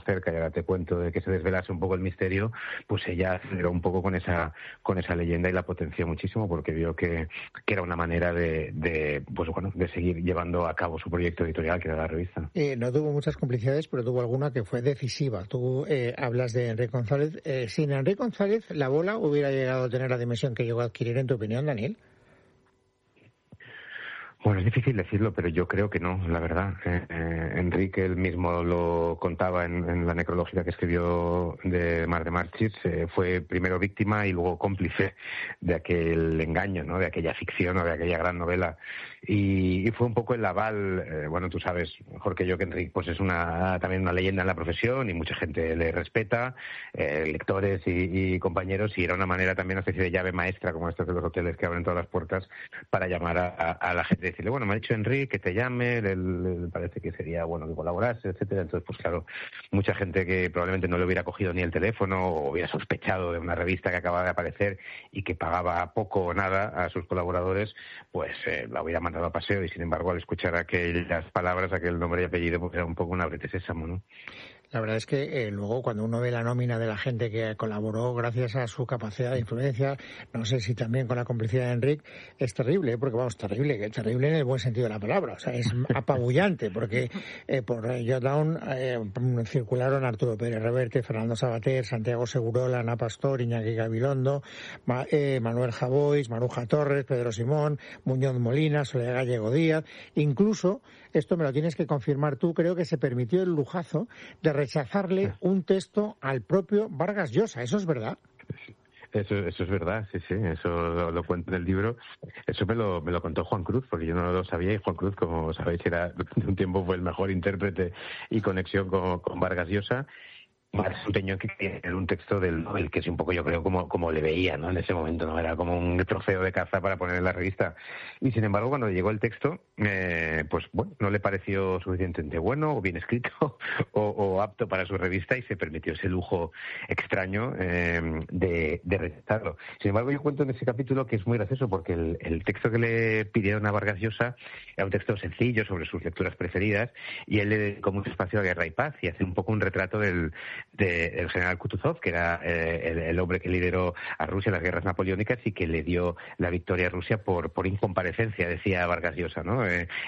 cerca y ahora te cuento de que se desvelase un poco el misterio, pues ella aceleró un poco con esa leyenda y la potenció muchísimo porque vio que era una manera de seguir llevando a cabo su proyecto editorial, que era la revista. No tuvo muchas complicidades, pero tuvo alguna que fue decisiva. Tú hablas de Enrique González. Sin Enrique González, ¿La Bola hubiera llegado a tener la dimensión que llegó a adquirir, en tu opinión, Daniel? Bueno, es difícil decirlo, pero yo creo que no, la verdad. Enrique él mismo lo contaba en la necrológica que escribió de Mar de Mártir. Fue primero víctima y luego cómplice de aquel engaño, ¿no? De aquella ficción o de aquella gran novela. Y fue un poco el aval, tú sabes mejor que yo que Enrique pues es también una leyenda en la profesión y mucha gente le respeta, lectores y compañeros, y era una manera también, una especie de llave maestra, como estas de los hoteles que abren todas las puertas, para llamar a la gente, decirle, bueno, me ha dicho Enrique que te llame, le parece que sería bueno que colaborase, etcétera. Entonces, pues claro, mucha gente que probablemente no le hubiera cogido ni el teléfono o hubiera sospechado de una revista que acababa de aparecer y que pagaba poco o nada a sus colaboradores, pues la hubiera mandado a paseo, y sin embargo al escuchar aquellas palabras, aquel nombre y apellido, pues era un poco un ábrete sésamo, ¿no? La verdad es que luego cuando uno ve la nómina de la gente que colaboró gracias a su capacidad de influencia, no sé si también con la complicidad de Enrique, es terrible, porque terrible en el buen sentido de la palabra, o sea, es apabullante, porque por Jotdown circularon Arturo Pérez Reverte, Fernando Sabater, Santiago Segurola, Ana Pastor, Iñaki Gabilondo, Manuel Javois, Maruja Torres, Pedro Simón, Muñoz Molina, Soledad Gallego Díaz. Incluso, esto me lo tienes que confirmar tú, creo que se permitió el lujazo de rechazarle un texto al propio Vargas Llosa. ¿Eso es verdad? Eso es verdad, sí, eso lo cuento en el libro. Eso me lo contó Juan Cruz, porque yo no lo sabía, y Juan Cruz, como sabéis, durante un tiempo fue el mejor intérprete y conexión con Vargas Llosa. Más empeñó que quería un texto del Nobel, que es un poco, yo creo, como le veía, ¿no? En ese momento, ¿no? Era como un trofeo de caza para poner en la revista. Y sin embargo, cuando llegó el texto, no le pareció suficientemente bueno o bien escrito o apto para su revista, y se permitió ese lujo extraño de rechazarlo. Sin embargo, yo cuento en ese capítulo que es muy gracioso, porque el texto que le pidieron a Vargas Llosa era un texto sencillo sobre sus lecturas preferidas, y él le dedicó mucho espacio a Guerra y Paz, y hace un poco un retrato del general Kutuzov, que era el hombre que lideró a Rusia en las guerras napoleónicas y que le dio la victoria a Rusia por incomparecencia, decía Vargas Llosa, ¿no?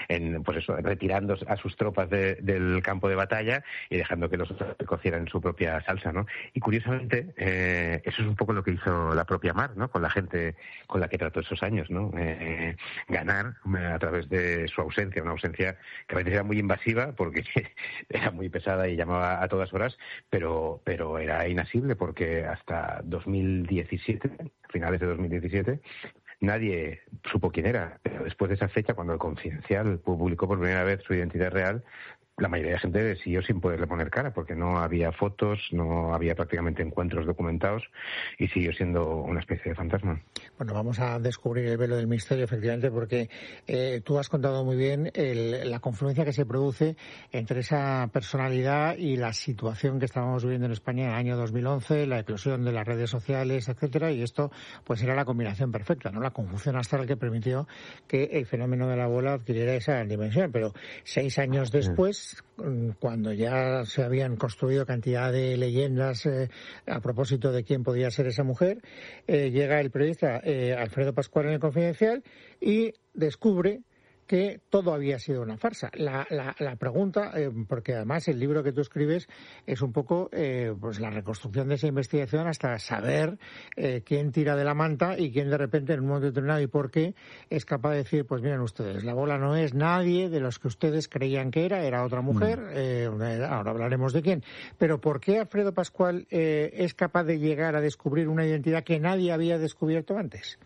Retirando a sus tropas del campo de batalla y dejando que los otros cocieran en su propia salsa, ¿no? Y curiosamente, eso es un poco lo que hizo la propia Mar, ¿no? Con la gente con la que trató esos años, ¿no? Ganar a través de su ausencia, una ausencia que a veces era muy invasiva porque era muy pesada y llamaba a todas horas, pero era inasible, porque hasta 2017, finales de 2017, nadie supo quién era. Pero después de esa fecha, cuando el Confidencial publicó por primera vez su identidad real, la mayoría de la gente siguió sin poderle poner cara, porque no había fotos, no había prácticamente encuentros documentados, y siguió siendo una especie de fantasma. Bueno, vamos a descubrir el velo del misterio, efectivamente, porque tú has contado muy bien la confluencia que se produce entre esa personalidad y la situación que estábamos viviendo en España en el año 2011, la eclosión de las redes sociales, etcétera, y esto pues era la combinación perfecta, ¿no? La conjunción astral que permitió que el fenómeno de la bola adquiriera esa dimensión. Pero 6 años después, cuando ya se habían construido cantidad de leyendas a propósito de quién podía ser esa mujer, llega el periodista Alfredo Pascual en el Confidencial y descubre que todo había sido una farsa. La pregunta, porque además el libro que tú escribes es un poco la reconstrucción de esa investigación hasta saber quién tira de la manta y quién de repente en un momento determinado y por qué es capaz de decir, pues miren ustedes, la bola no es nadie de los que ustedes creían que era otra mujer, ahora hablaremos de quién. Pero ¿por qué Alfredo Pascual es capaz de llegar a descubrir una identidad que nadie había descubierto antes?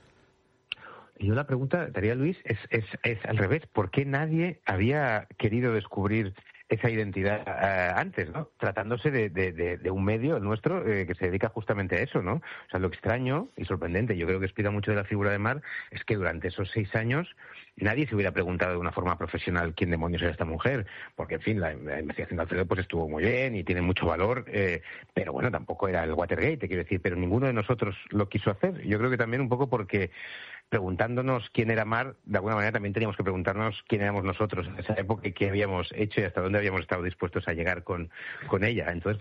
Yo la pregunta, Daría Luis, es al revés. ¿Por qué nadie había querido descubrir esa identidad antes, ¿no? Tratándose de un medio, el nuestro, que se dedica justamente a eso, ¿no? O sea, lo extraño y sorprendente, yo creo que explica mucho de la figura de Mar, es que durante esos 6 años nadie se hubiera preguntado de una forma profesional quién demonios era esta mujer, porque, en fin, la investigación de Alfredo pues estuvo muy bien y tiene mucho valor, pero bueno, tampoco era el Watergate, te quiero decir, pero ninguno de nosotros lo quiso hacer. Yo creo que también un poco porque preguntándonos quién era Mar, de alguna manera también teníamos que preguntarnos quién éramos nosotros en esa época y qué habíamos hecho y hasta dónde habíamos estado dispuestos a llegar con ella. Entonces,